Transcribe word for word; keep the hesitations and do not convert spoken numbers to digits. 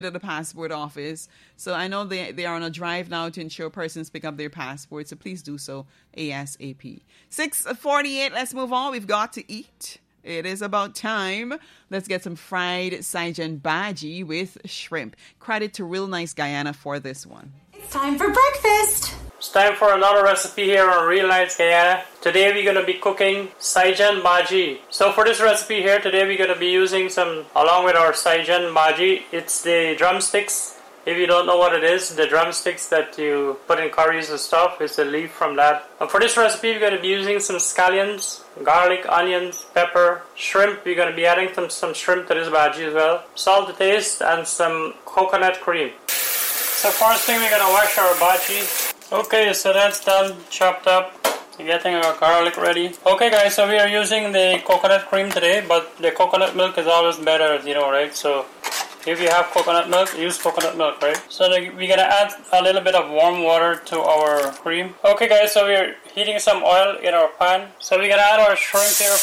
at the passport office. So I know they, they are on a drive now to ensure persons pick up their passports. So please do so ASAP. six forty-eight, let's move on. We've got to eat. It is about time. Let's get some fried Saijan bhaji with shrimp. Credit to Real Nice Guyana for this one. It's time for breakfast. It's time for another recipe here on Real Nice Guyana. Today we're going to be cooking Saijan bhaji. So for this recipe here, today we're going to be using some, along with our Saijan bhaji, it's the drumsticks. If you don't know what it is, the drumsticks that you put in curries and stuff, it's the leaf from that. And for this recipe, we're going to be using some scallions, garlic, onions, pepper, shrimp. We're going to be adding some, some shrimp to this bhaji as well. Salt to taste and some coconut cream. So first thing, we're going to wash our bhaji. Okay, so that's done, chopped up. We're getting our garlic ready. Okay guys, so we are using the coconut cream today, but the coconut milk is always better, you know, right? So if you have coconut milk, use coconut milk, right? So we're gonna add a little bit of warm water to our cream. Okay guys, so we're heating some oil in our pan. So we're gonna add our shrimp here